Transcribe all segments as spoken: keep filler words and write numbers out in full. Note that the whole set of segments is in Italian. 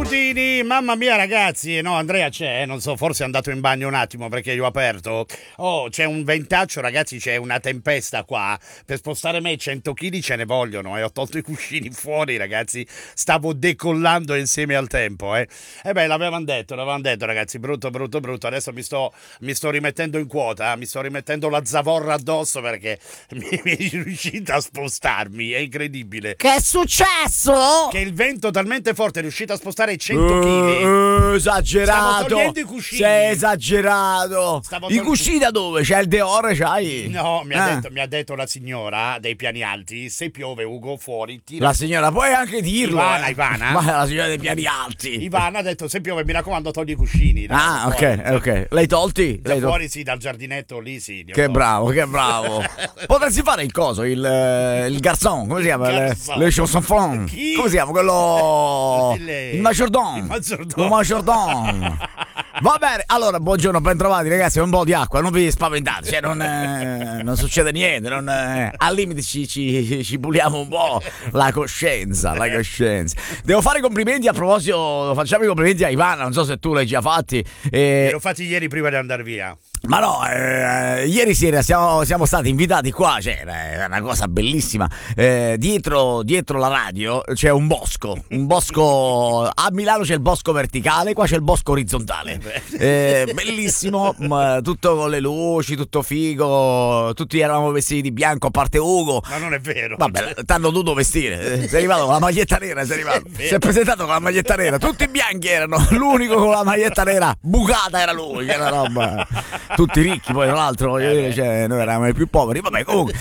Puntini, mamma mia ragazzi, no Andrea c'è, non so, forse è andato in bagno un attimo perché io ho aperto. Oh, c'è un ventaccio ragazzi, c'è una tempesta qua, per spostare me cento chili ce ne vogliono e eh. ho tolto i cuscini fuori ragazzi, stavo decollando insieme al tempo eh. E beh l'avevano detto, l'avevano detto ragazzi, brutto brutto brutto, adesso mi sto, mi sto rimettendo in quota, eh. mi sto rimettendo la zavorra addosso perché mi, mi è riuscita a spostarmi, è incredibile. Che è successo? Che il vento talmente forte è riuscito a spostare cento chili. Uh, uh, esagerato. Stavo togliendo i cuscini. Sei esagerato. Stavo I tol- cuscini da dove? C'è il Deore, c'hai? No, mi ha, Eh. detto, mi ha detto la signora dei piani alti, se piove Ugo fuori, tira. La signora, puoi anche dirlo. Ivana, eh. Ivana. Ma è la signora dei piani alti. Ivana ha detto se piove mi raccomando togli i cuscini. No, Ah, ok, fuori. ok. L'hai tolti? Da L'hai tol- fuori sì, dal giardinetto lì sì. li ho Che tolti. bravo, che bravo. Potresti fare il coso, il, eh, il garçon, come si chiama? Garçon. Le, le chansons. Chi? Come si chiama? Quello. Il- Il maggiordomo. il maggiordomo. Il maggiordomo. Va bene, allora buongiorno, ben trovati ragazzi, un po' di acqua, non vi spaventate, cioè non, eh, non succede niente, non, eh, al limite ci, ci, ci puliamo un po' la coscienza, la coscienza. Devo fare i complimenti a proposito, facciamo i complimenti a Ivana, non so se tu l'hai già fatti. Eh, Li ho fatti ieri prima di andare via. Ma no, eh, ieri sera siamo, siamo stati invitati qua, cioè, è una cosa bellissima, eh, dietro, dietro la radio c'è un bosco, un bosco, a Milano c'è il bosco verticale, qua c'è il bosco orizzontale, eh, bellissimo, ma tutto con le luci, tutto figo, tutti eravamo vestiti di bianco a parte Ugo. Ma non è vero. Vabbè, t'hanno dovuto vestire, eh, sei arrivato con la maglietta nera, sei arrivato, È vero. si è presentato con la maglietta nera, tutti bianchi erano, l'unico con la maglietta nera bucata era lui, che era roba... Tutti ricchi, poi tra l'altro, voglio dire, cioè, noi eravamo i più poveri. Vabbè, comunque,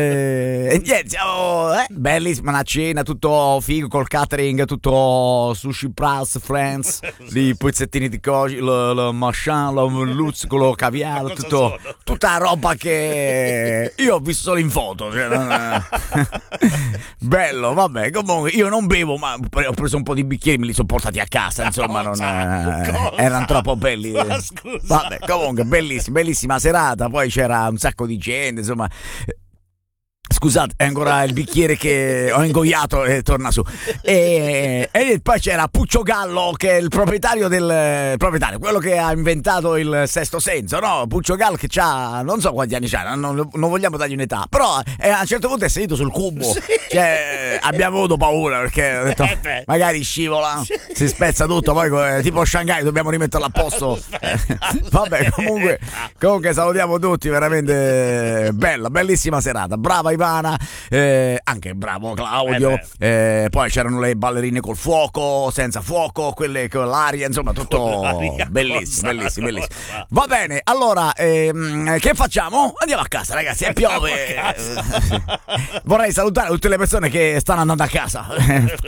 eh, e niente, siamo eh, bellissima una cena, tutto figo col catering, tutto sushi plus, friends, di pezzettini di coci, il machin, il luzzicolo, caviale, Ma cosa tutto, sono? tutta roba che io ho visto solo in foto. Cioè, non- bello, vabbè, comunque io non bevo, ma ho preso un po' di bicchieri, me li sono portati a casa, insomma, non, Cosa? eh, Cosa? erano troppo belli. Ma scusa. Vabbè, comunque bellissimo, bellissima serata, poi c'era un sacco di gente, insomma. Scusate, è ancora il bicchiere che ho ingoiato e torna su. E, e poi c'era Puccio Gallo, che è il proprietario del proprietario, quello che ha inventato il sesto senso, no? Puccio Gallo che c'ha, non so quanti anni c'ha, non, non vogliamo dargli un'età, però eh, a un certo punto è seduto sul cubo. Sì. Cioè, abbiamo avuto paura perché ho detto, Eh beh. magari scivola, si spezza tutto, poi eh, tipo Shanghai dobbiamo rimetterlo a posto. Vabbè, comunque, comunque salutiamo tutti, veramente bella, bellissima serata. Brava Ivana, eh, anche bravo Claudio. Eh Eh, poi c'erano le ballerine col fuoco, senza fuoco, quelle con l'aria, insomma, tutto Con l'aria, bellissimo, cosa, bellissimo, bellissimo. cosa. Va bene, allora, ehm, che facciamo? Andiamo a casa, ragazzi, e piove. Andiamo a casa. Vorrei salutare tutte le persone che stanno andando a casa.